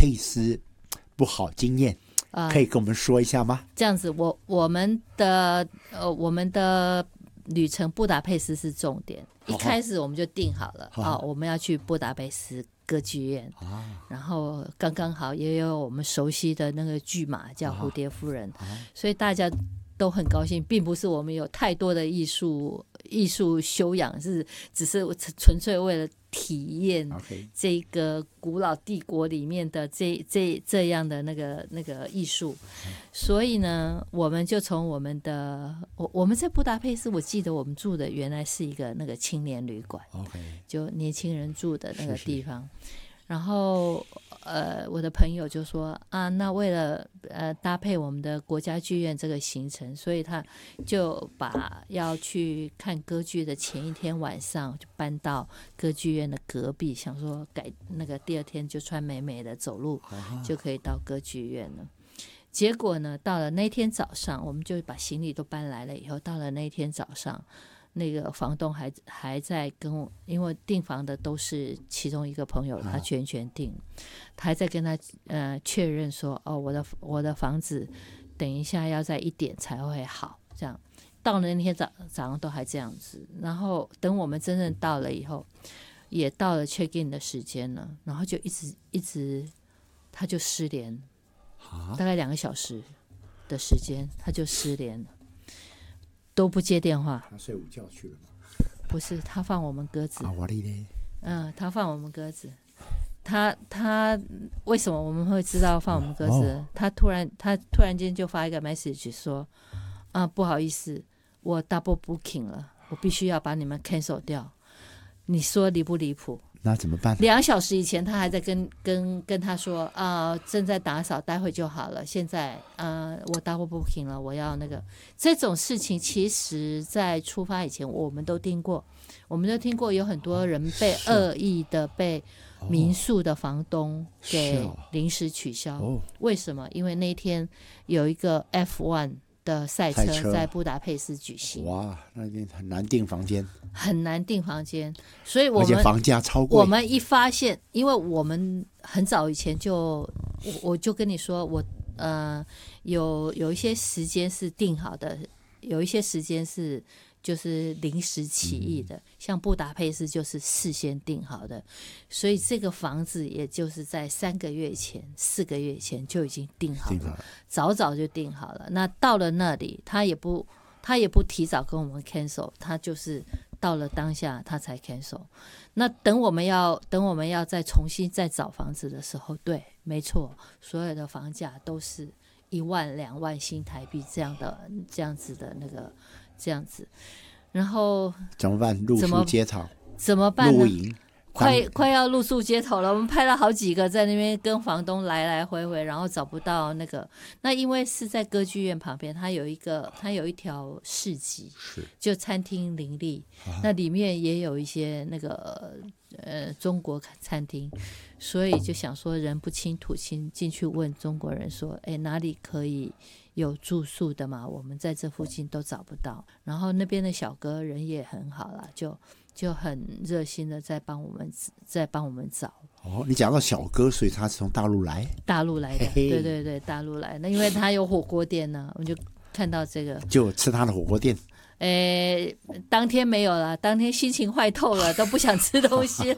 佩斯不好经验，可以跟我们说一下吗？ 这样子，我们的旅程布达佩斯是重点，一开始我们就定好了我们要去布达佩斯歌剧院然后刚刚好也有我们熟悉的那个剧码叫蝴蝶夫人所以大家都很高兴，并不是我们有太多的艺术修养，只是纯粹为了体验这个古老帝国里面的这样的那个艺术所以呢我们就从我们在布达佩斯，我记得我们住的原来是一个那个青年旅馆就年轻人住的那个地方然后我的朋友就说那为了搭配我们的国家剧院这个行程，所以他就把要去看歌剧的前一天晚上就搬到歌剧院的隔壁，想说改那个第二天就穿美美的走路就可以到歌剧院了。结果呢到了那天早上，我们就把行李都搬来了以后，到了那天早上那个房东还在跟我，因为订房的都是其中一个朋友，他全订，他还在跟他确认说我的房子等一下要在1点才会好，这样到了那天早上都还这样子。然后等我们真正到了以后，也到了 check in 的时间了，然后就一直他就失联，大概2个小时的时间他就失联了，都不接电话。 他睡午觉去了吗？ 不是，他放我们鸽子我的嘞他放我们鸽子。他为什么我们会知道放我们鸽子他突然间就发一个 message 说不好意思，我 double booking 了，我必须要把你们 cancel 掉，你说离不离谱？ 那怎么办？2 个小时以前他还在跟他说正在打扫，待会就好了，现在我 double booking 了，我要那个。这种事情其实在出发以前我们都听过有很多人被恶意的被民宿的房东给临时取消为什么？因为那天有一个 F1 的赛车在布达佩斯举行。 哇，那边很难订房间， 所以而且房价超贵。 我们一发现，因为我们很早以前我就跟你说，我有一些时间是定好的，有一些时间是就是临时起意的，像布达佩斯就是事先定好的，所以这个房子也就是在3个月前、4个月前就已经定好了，早就定好了。那到了那里，他也不提早跟我们 cancel， 他就是到了当下他才 cancel。那等我们要再重新再找房子的时候，对，没错，所有的房价都是1万2万新台币这样子的那个。这样子，然后怎么办？露宿街头怎么办呢？ 露营快要露宿街头了。我们拍了好几个在那边跟房东来回，然后找不到那个。那因为是在歌剧院旁边，它有一条市集，就餐厅林立，那里面也有一些那个中国餐厅，所以就想说人不亲土亲，进去问中国人说，哪里可以有住宿的嘛？我们在这附近都找不到。然后那边的小哥人也很好啦，就很热心的在帮我们找。 你讲到小哥，所以他是从大陆来的， 对，大陆来的，因为他有火锅店呢，我们就看到这个， 就吃他的火锅店。 当天没有了，当天心情坏透了，都不想吃东西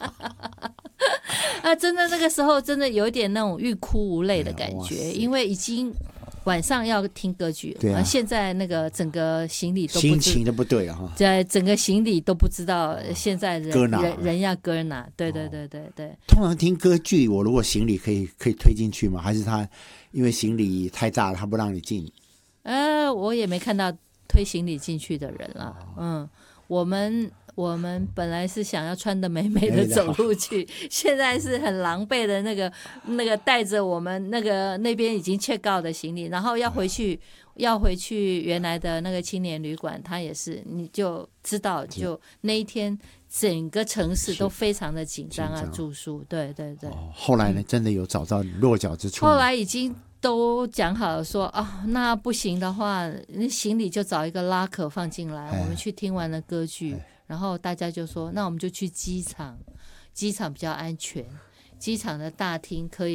了。真的那个时候真的有点那种欲哭无泪的感觉，因为已经晚上要听歌剧了，现在那个整个行李都心情都不对啊， 在整个行李都不知道现在人要搁哪。对。 通常听歌剧，我如果行李可以推进去吗？还是他因为行李太大了，他不让你进？ 我也没看到推行李进去的人了。我们本来是想要穿得美美的走路去，现在是很狼狈的那个带着我们那边已经 check out 的行李，然后要回去原来的那个青年旅馆，他也是，你就知道，就那一天整个城市都非常的紧张啊，住宿，对。 后来呢，真的有找到落脚之处？ 后来已经都讲好了说那不行的话，那行李就找一个拉可放进来，我们去听完了歌剧。然后大家就说，那我们就去机场比较安全，机场的大厅可以